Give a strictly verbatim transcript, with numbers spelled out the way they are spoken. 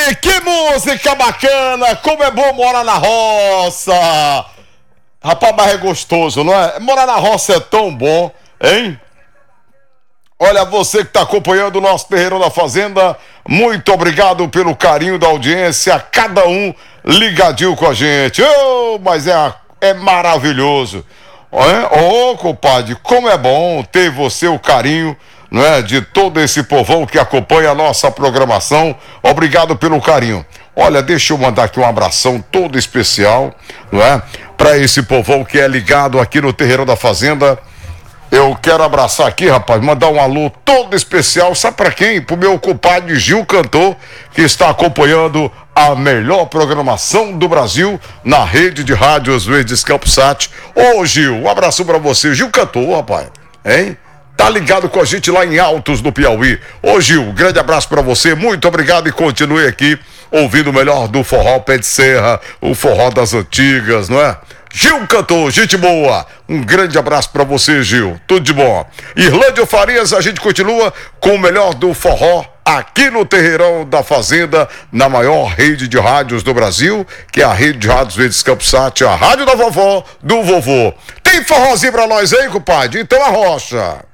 Ei, que música bacana! Como é bom morar na roça! Rapaz, mas é gostoso, não é? Morar na roça é tão bom, hein? Olha, você que está acompanhando o nosso Terreirão da Fazenda, muito obrigado pelo carinho da audiência, cada um ligadinho com a gente. Oh, mas é, é maravilhoso. Ô, oh, compadre, como é bom ter você, o carinho, não é, de todo esse povão que acompanha a nossa programação. Obrigado pelo carinho. Olha, deixa eu mandar aqui um abração todo especial, não é, para esse povão que é ligado aqui no Terreirão da Fazenda. Eu quero abraçar aqui, rapaz, mandar um alô todo especial, sabe pra quem? Pro meu compadre Gil Cantor, que está acompanhando a melhor programação do Brasil na rede de rádios Verdes Campos Sat. Ô Gil, um abraço pra você, Gil Cantor, rapaz, hein? Tá ligado com a gente lá em Altos, do Piauí. Ô Gil, um grande abraço pra você, muito obrigado e continue aqui ouvindo o melhor do forró pé de serra, o forró das antigas, não é? Gil Cantor, gente boa, um grande abraço pra você, Gil, tudo de bom. Irlândia Farias, a gente continua com o melhor do forró aqui no Terreirão da Fazenda, na maior rede de rádios do Brasil, que é a rede de rádios Verdes Campos Sat, a rádio da vovó, do vovô. Tem forrozinho pra nós aí, compadre? Então arrocha.